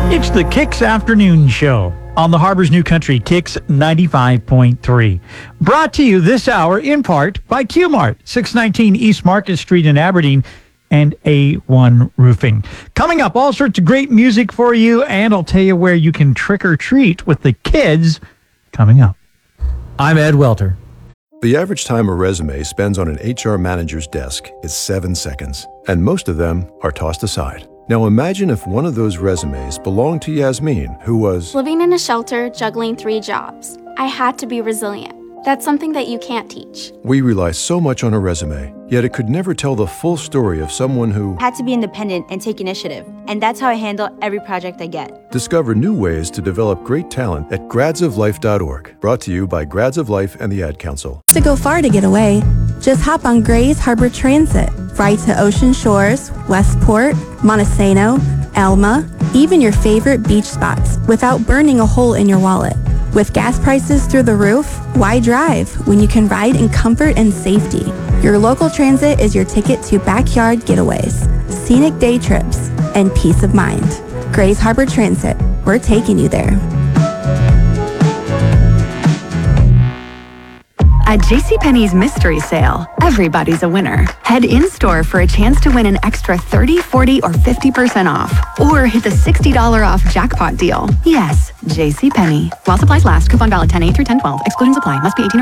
It's the Kicks Afternoon Show on the Harbor's New Country, Kicks 95.3. Brought to you this hour in part by Q-Mart, 619 East Market Street in Aberdeen, and A1 Roofing. Coming up, all sorts of great music for you, and I'll tell you where you can trick or treat with the kids coming up. I'm Ed Welter. The average time a resume spends on an HR manager's desk is 7 seconds, and most of them are tossed aside. Now imagine if one of those resumes belonged to Yasmin, who was living in a shelter, juggling 3 jobs. I had to be resilient. That's something that you can't teach. We rely so much on a resume, yet it could never tell the full story of someone who had to be independent and take initiative. And that's how I handle every project I get. Discover new ways to develop great talent at gradsoflife.org. Brought to you by Grads of Life and the Ad Council. To go far to get away, just hop on Grays Harbor Transit. Right to Ocean Shores, Westport, Montesano, Alma, even your favorite beach spots without burning a hole in your wallet. With gas prices through the roof, why drive when you can ride in comfort and safety? Your local transit is your ticket to backyard getaways, scenic day trips, and peace of mind. Grays Harbor Transit, we're taking you there. At JCPenney's Mystery Sale, everybody's a winner. Head in-store for a chance to win an extra 30, 40, or 50% off. Or hit the $60 off jackpot deal. Yes, JCPenney. While supplies last. Coupon valid 10/8 through 10/12. Exclusions apply. Must be 18 or